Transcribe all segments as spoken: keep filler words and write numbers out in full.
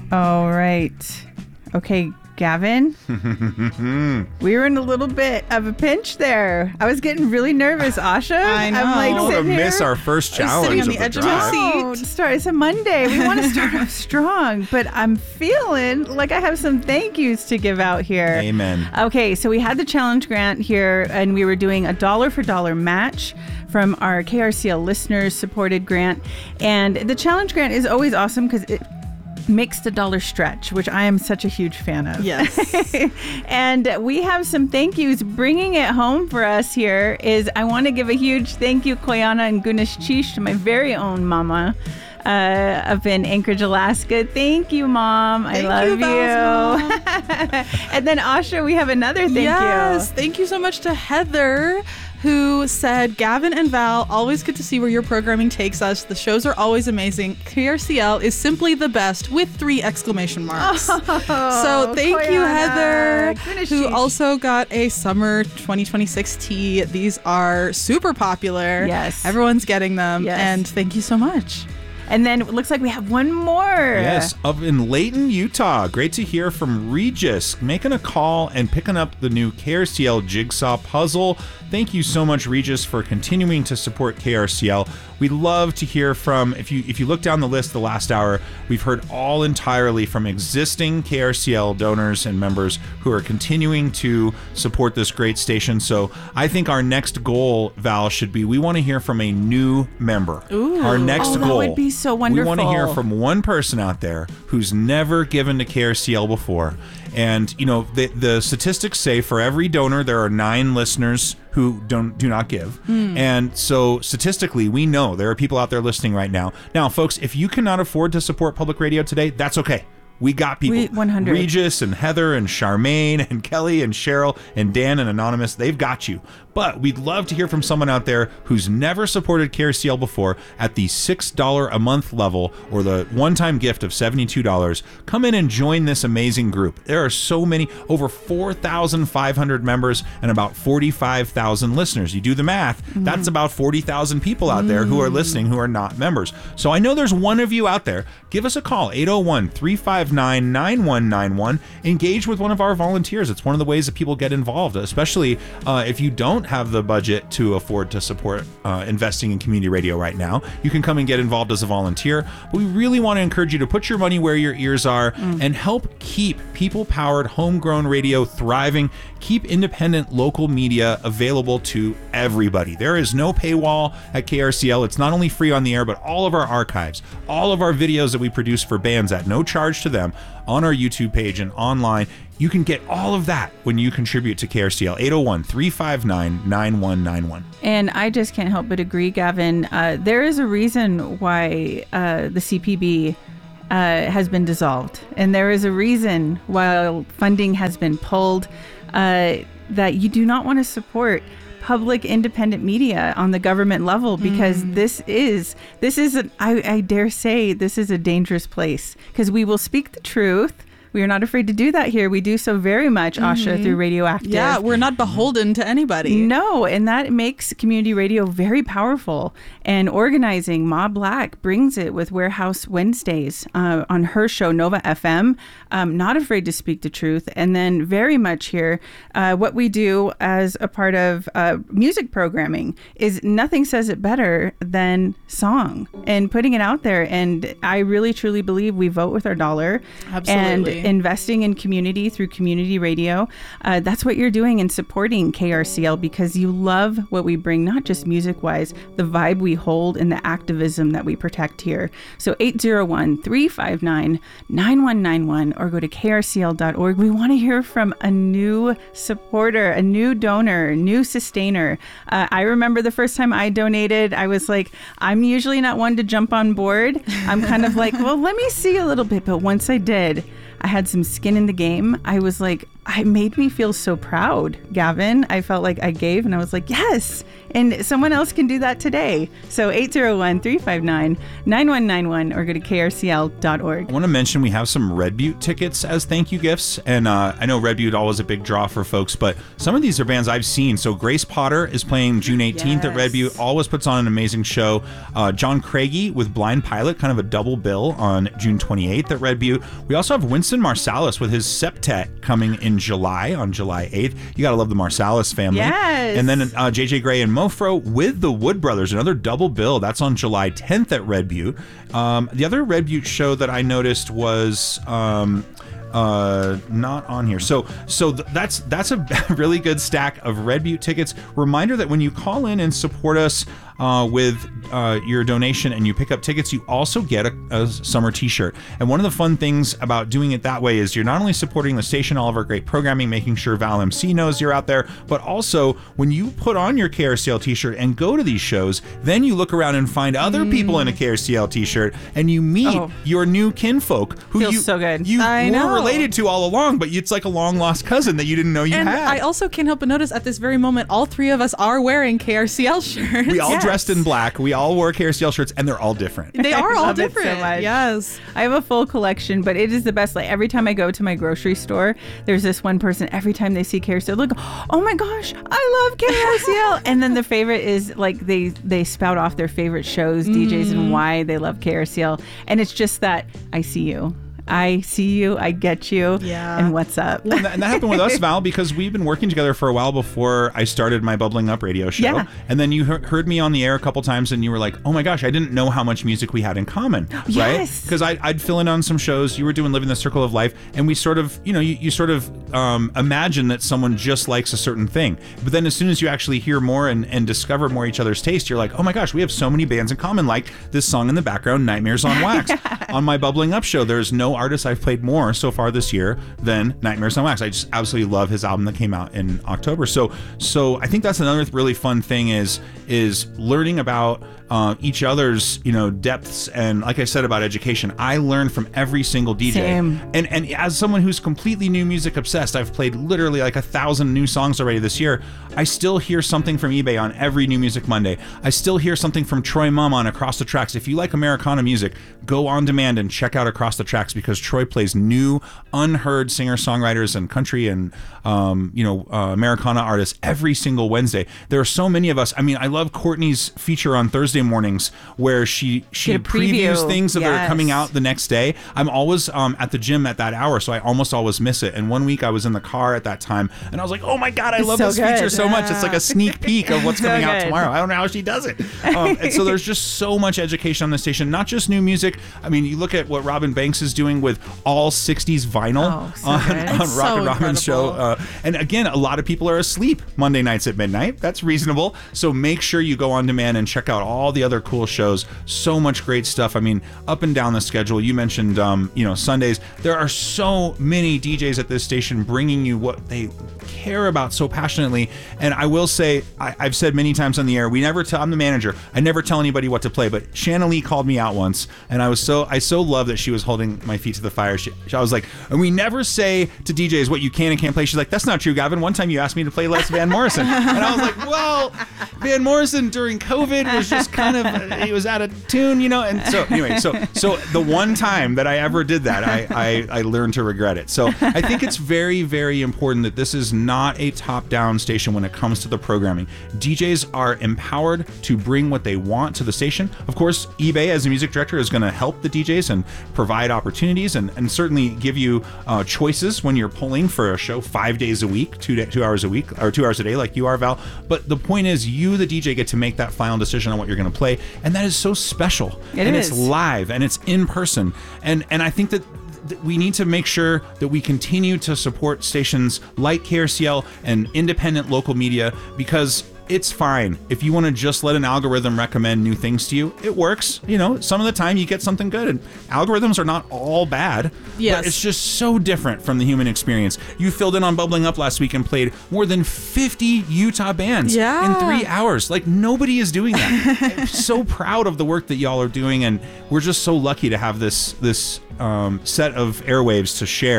All right. Okay, Gavin. We were in a little bit of a pinch there. I was getting really nervous, Asha. I know. I'm like I don't want to sitting here. miss our first challenge sitting on of the the edge of my drive. seat. No, start. It's a Monday. We want to start off strong, but I'm feeling like I have some thank yous to give out here. Amen. Okay, so we had the challenge grant here, and we were doing a dollar for dollar match from our K R C L listeners supported grant. And the challenge grant is always awesome because it makes the dollar stretch, which I am such a huge fan of. Yes. And we have some thank yous. Bringing it home for us here is I want to give a huge thank you, Koyana and Gunesh Chish, to my very own mama uh, up in Anchorage, Alaska. Thank you, Mom. I Thank love you, you. Val's And then, Asha, we have another thank yes. you. Thank you so much to Heather, who said, Gavin and Val, always good to see where your programming takes us. The shows are always amazing. K R C L is simply the best with three exclamation marks. Oh, so thank you, Koyana. Heather, Goodness who sheesh. also got a summer twenty twenty-six tee. These are super popular. Yes. Everyone's getting them. Yes. And thank you so much. And then it looks like we have one more. Yes, up in Layton, Utah. Great to hear from Regis making a call and picking up the new K R C L Jigsaw puzzle. Thank you so much, Regis, for continuing to support K R C L. We love to hear from, if you if you look down the list the last hour, we've heard all entirely from existing K R C L donors and members who are continuing to support this great station. So I think our next goal, Val, should be we want to hear from a new member. Ooh. Our next Oh, that goal. would be so We want to wonderful. hear from one person out there who's never given to K R C L before. And, you know, the, the statistics say for every donor, there are nine listeners who don't do not give. Mm. And so statistically, we know there are people out there listening right now. Now, folks, if you cannot afford to support public radio today, that's okay. We got people. We- one hundred. Regis and Heather and Charmaine and Kelly and Cheryl and Dan and Anonymous, they've got you. But we'd love to hear from someone out there who's never supported K R C L before at the six dollars a month level or the one-time gift of seventy-two dollars. Come in and join this amazing group. There are so many, over four thousand five hundred members and about forty-five thousand listeners. You do the math, mm. that's about forty thousand people out there mm. who are listening who are not members. So I know there's one of you out there. Give us a call, eight oh one, three five nine, nine one nine one. Engage with one of our volunteers. It's one of the ways that people get involved, especially uh, if you don't have the budget to afford to support uh, investing in community radio right now. You can come and get involved as a volunteer. But we really want to encourage you to put your money where your ears are mm. and help keep people-powered, homegrown radio thriving, keep independent local media available to everybody. There is no paywall at K R C L. It's not only free on the air, but all of our archives, all of our videos that we produce for bands at no charge to them on our YouTube page and online. You can get all of that when you contribute to K R C L. eight oh one, three five nine, nine one nine one. And I just can't help but agree, Gavin. Uh, there is a reason why uh, the C P B uh, has been dissolved. And there is a reason why funding has been pulled, uh, that you do not want to support public independent media on the government level, because mm. this is this is a, I, I dare say this is a dangerous place, because we will speak the truth. We are not afraid to do that here. We do so very much, Asha, mm-hmm. through Radioactive. Yeah, we're not beholden to anybody. No, and that makes community radio very powerful. And organizing, Ma Black brings it with Warehouse Wednesdays uh, on her show, Nova F M. Um, not afraid to speak the truth. And then very much here, uh, what we do as a part of uh, music programming is nothing says it better than song and putting it out there. And I really, truly believe we vote with our dollar. Absolutely. And investing in community through community radio. Uh, that's what you're doing in supporting K R C L, because you love what we bring, not just music wise, the vibe we hold and the activism that we protect here. So eight oh one, three five nine, nine one nine one or go to K R C L dot org. We want to hear from a new supporter, a new donor, new sustainer. Uh, I remember the first time I donated, I was like, I'm usually not one to jump on board. I'm kind of like, well, let me see a little bit. But once I did, I had some skin in the game. I was like, it made me feel so proud, Gavin. I felt like I gave and I was like, yes. And someone else can do that today. So eight zero one, three five nine, nine one nine one or go to K R C L dot org. I want to mention we have some Red Butte tickets as thank you gifts. And uh, I know Red Butte always a big draw for folks, but some of these are bands I've seen. So Grace Potter is playing June eighteenth yes. at Red Butte. Always puts on an amazing show. Uh, John Craigie with Blind Pilot, kind of a double bill on June twenty-eighth at Red Butte. We also have Winston Marsalis with his Septet coming in July on July eighth. You got to love the Marsalis family. Yes. And then uh, J J Gray and Mofro with the Wood Brothers, another double bill. That's on July tenth at Red Butte. Um, the other Red Butte show that I noticed was um, uh, not on here. So so th- that's that's a really good stack of Red Butte tickets. Reminder that when you call in and support us Uh, with uh, your donation and you pick up tickets, you also get a, a summer t-shirt. And one of the fun things about doing it that way is you're not only supporting the station, all of our great programming, making sure Val M C knows you're out there, but also when you put on your K R C L t-shirt and go to these shows, then you look around and find other mm. people in a K R C L t-shirt and you meet oh. your new kinfolk who Feels you, so good. you I were know. related to all along, but it's like a long lost cousin that you didn't know you and had. I also can't help but notice at this very moment, all three of us are wearing K R C L shirts. We all Yes. dressed in black. We all wore K R C L shirts, and they're all different. They are I all love it different. so much. Yes. I have a full collection, but it is the best. Like every time I go to my grocery store, there's this one person, every time they see K R C L, they go, oh my gosh, I love K R C L. And then the favorite is like they, they spout off their favorite shows, mm. D Js, and why they love K R C L. And it's just that I see you. I see you, I get you, yeah. and what's up? Well, and, that, and that happened with us, Val, because we've been working together for a while before I started my Bubbling Up radio show. Yeah. And then you he- heard me on the air a couple times and you were like, oh my gosh, I didn't know how much music we had in common, right? Yes. Because I'd fill in on some shows, you were doing Living the Circle of Life, and we sort of, you know, you, you sort of um, imagine that someone just likes a certain thing. But then as soon as you actually hear more and, and discover more each other's taste, you're like, oh my gosh, we have so many bands in common, like this song in the background, Nightmares on Wax. On my Bubbling Up show, there's no artist I've played more so far this year than Nightmares on Wax. I just absolutely love his album that came out in October. So so I think that's another really fun thing is is learning about uh, each other's, you know, depths. And like I said about education, I learn from every single D J. Same. And and as someone who's completely new music obsessed, I've played literally like a thousand new songs already this year. I still hear something from eBay on every New Music Monday. I still hear something from Troy Mum on Across the Tracks. If you like Americana music, go on demand and check out Across the Tracks because Troy plays new, unheard singer-songwriters and country and um, you know uh, Americana artists every single Wednesday. There are so many of us. I mean, I love Courtney's feature on Thursday mornings where she she Get a preview. previews things that Yes. are coming out the next day. I'm always um, at the gym at that hour, so I almost always miss it. And one week I was in the car at that time, and I was like, "Oh my god, I love so this good. feature so much!" It's like a sneak peek of what's So coming out good. tomorrow. I don't know how she does it. Um, and so there's just so much education on the station, not just new music. I mean, you look at what Robin Banks is doing with all sixties vinyl Oh, so on, good. on Rock It's so and Robin's show. incredible. Uh, and again, a lot of people are asleep Monday nights at midnight. That's reasonable. So make sure you go on demand and check out all the other cool shows. So much great stuff. I mean, up and down the schedule. You mentioned, um, you know, Sundays. There are so many D Js at this station bringing you what they care about so passionately. And I will say, I, I've said many times on the air, we never tell, I'm the manager, I never tell anybody what to play, but Shanna Lee called me out once, and I was so, I so love that she was holding my feet to the fire. She, I was like, and we never say to D Js what you can and can't play. She's like, that's not true, Gavin. One time you asked me to play less Van Morrison. And I was like, well, Van Morrison during COVID was just kind of, it was out of tune, you know? And so anyway, so so the one time that I ever did that, I, I, I learned to regret it. So I think it's very, very important that this is not a top-down station when it comes to the programming. D Js are empowered to bring what they want to the station. Of course, eBay as a music director is going to help the D Js and provide opportunities and, and certainly give you uh, choices when you're pulling for a show five days a week, two, day, two hours a week, or two hours a day like you are, Val. But the point is you, the D J, get to make that final decision on what you're going to play. And that is so special. It and is. it's live and it's in person. And, and I think that we need to make sure that we continue to support stations like K R C L and independent local media, because it's fine if you want to just let an algorithm recommend new things to you. It works. You know, some of the time you get something good, and algorithms are not all bad. Yes. But it's just so different from the human experience. You filled in on Bubbling Up last week and played more than fifty Utah bands Yeah. in three hours. Like, nobody is doing that. I'm so proud of the work that y'all are doing, and we're just so lucky to have this this um, set of airwaves to share,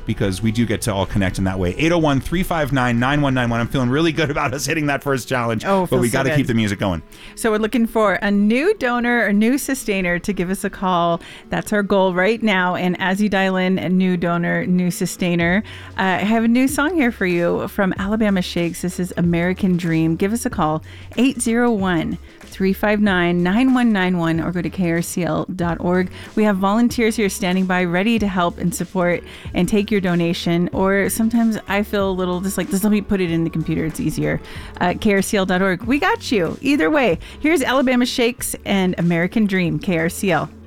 because we do get to all connect in that way. eight oh one, three five nine, nine one nine one. I'm feeling really good about us hitting that first challenge, oh, but we so got to good. keep the music going. So we're looking for a new donor or new sustainer to give us a call. That's our goal right now. And as you dial in a new donor, new sustainer, uh, I have a new song here for you from Alabama Shakes. This is American Dream. Give us a call, eight oh one, three five nine, nine one nine one, or go to K R C L dot org. We have volunteers here standing by ready to help and support and take your donation. Or sometimes I feel a little just like, just let me put it in the computer. It's easier. Uh, K R C L dot org. We got you. Either way, here's Alabama Shakes and American Dream, K R C L.